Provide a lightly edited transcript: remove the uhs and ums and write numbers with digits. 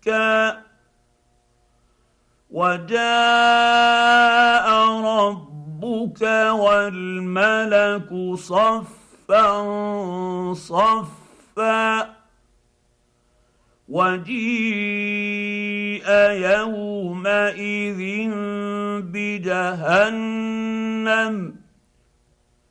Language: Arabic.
دكا وجاء ربك والملك صفا صفا وجيء يومئذ بجهنم